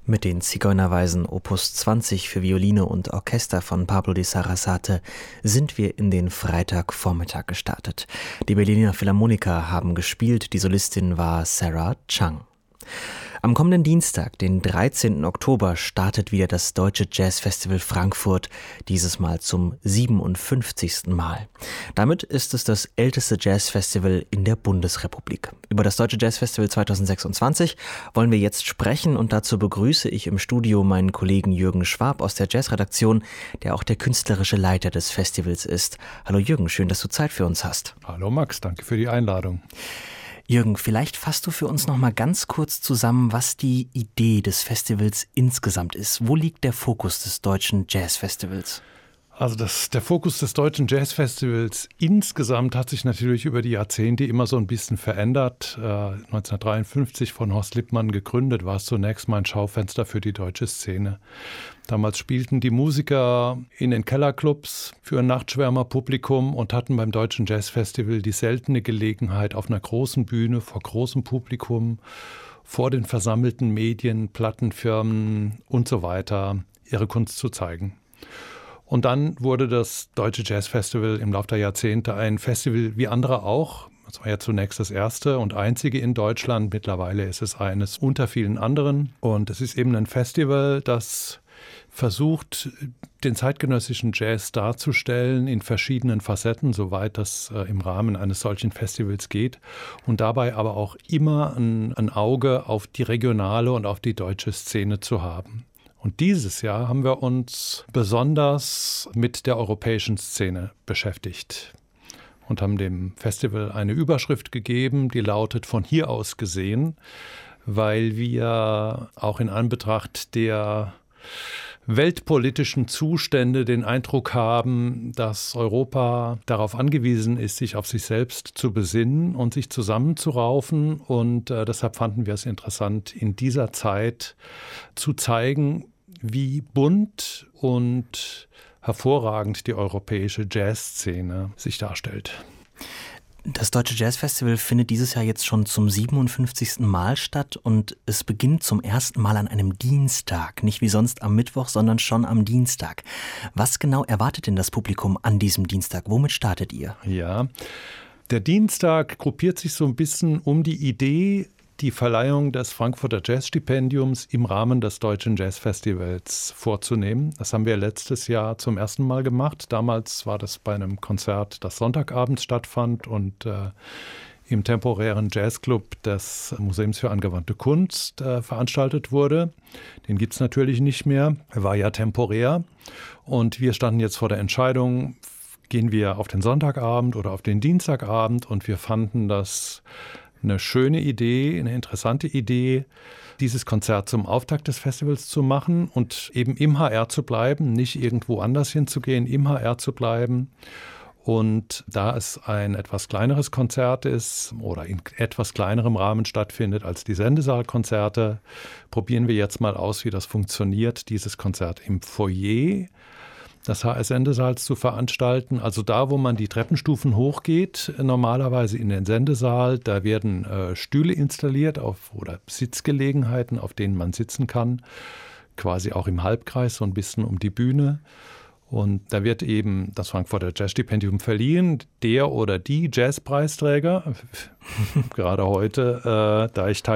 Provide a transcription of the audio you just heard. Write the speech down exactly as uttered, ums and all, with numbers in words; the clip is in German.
Mit den Zigeunerweisen Opus zwanzig für Violine und Orchester von Pablo de Sarasate sind wir in den Freitagvormittag gestartet. Die Berliner Philharmoniker haben gespielt, die Solistin war Sarah Chang. Am kommenden Dienstag, den dreizehnten Oktober, startet wieder das Deutsche Jazzfestival Frankfurt, dieses Mal zum siebenundfünfzigsten Mal. Damit ist es das älteste Jazzfestival in der Bundesrepublik. Über das Deutsche Jazzfestival zweitausendsechsundzwanzig wollen wir jetzt sprechen und dazu begrüße ich im Studio meinen Kollegen Jürgen Schwab aus der Jazzredaktion, der auch der künstlerische Leiter des Festivals ist. Hallo Jürgen, schön, dass du Zeit für uns hast. Hallo Max, danke für die Einladung. Jürgen, vielleicht fasst du für uns noch mal ganz kurz zusammen, was die Idee des Festivals insgesamt ist. Wo liegt der Fokus des Deutschen Jazzfestivals? Also das, der Fokus des Deutschen Jazzfestivals insgesamt hat sich natürlich über die Jahrzehnte immer so ein bisschen verändert. Äh, neunzehnhundertdreiundfünfzig von Horst Lippmann gegründet, war es zunächst mal ein Schaufenster für die deutsche Szene. Damals spielten die Musiker in den Kellerclubs für ein Nachtschwärmerpublikum und hatten beim Deutschen Jazzfestival die seltene Gelegenheit, auf einer großen Bühne vor großem Publikum, vor den versammelten Medien, Plattenfirmen und so weiter ihre Kunst zu zeigen. Und dann wurde das Deutsche Jazzfestival im Laufe der Jahrzehnte ein Festival wie andere auch. Das war ja zunächst das erste und einzige in Deutschland. Mittlerweile ist es eines unter vielen anderen. Und es ist eben ein Festival, das versucht, den zeitgenössischen Jazz darzustellen in verschiedenen Facetten, soweit das äh, im Rahmen eines solchen Festivals geht. Und dabei aber auch immer ein, ein Auge auf die regionale und auf die deutsche Szene zu haben. Und dieses Jahr haben wir uns besonders mit der europäischen Szene beschäftigt und haben dem Festival eine Überschrift gegeben, die lautet „Von hier aus gesehen", weil wir auch in Anbetracht der weltpolitischen Zustände den Eindruck haben, dass Europa darauf angewiesen ist, sich auf sich selbst zu besinnen und sich zusammenzuraufen. Und äh, deshalb fanden wir es interessant, in dieser Zeit zu zeigen, wie bunt und hervorragend die europäische Jazzszene sich darstellt. Das Deutsche Jazzfestival findet dieses Jahr jetzt schon zum siebenundfünfzigsten Mal statt und es beginnt zum ersten Mal an einem Dienstag. Nicht wie sonst am Mittwoch, sondern schon am Dienstag. Was genau erwartet denn das Publikum an diesem Dienstag? Womit startet ihr? Ja, der Dienstag gruppiert sich so ein bisschen um die Idee, die Verleihung des Frankfurter Jazzstipendiums im Rahmen des Deutschen Jazzfestivals vorzunehmen. Das haben wir letztes Jahr zum ersten Mal gemacht. Damals war das bei einem Konzert, das Sonntagabends stattfand und äh, im temporären Jazzclub des Museums für angewandte Kunst äh, veranstaltet wurde. Den gibt es natürlich nicht mehr. Er war ja temporär. Und wir standen jetzt vor der Entscheidung, gehen wir auf den Sonntagabend oder auf den Dienstagabend, und wir fanden das eine schöne Idee, eine interessante Idee, dieses Konzert zum Auftakt des Festivals zu machen und eben im H R zu bleiben, nicht irgendwo anders hinzugehen, im H R zu bleiben. Und da es ein etwas kleineres Konzert ist oder in etwas kleinerem Rahmen stattfindet als die Sendesaalkonzerte, probieren wir jetzt mal aus, wie das funktioniert, dieses Konzert im Foyer des H R-Sendesaals zu veranstalten. Also da, wo man die Treppenstufen hochgeht, normalerweise in den Sendesaal, da werden äh, Stühle installiert auf, oder Sitzgelegenheiten, auf denen man sitzen kann, quasi auch im Halbkreis, so ein bisschen um die Bühne. Und da wird eben das Frankfurter Jazzstipendium verliehen, der oder die Jazzpreisträger, gerade heute, äh, da ich Teil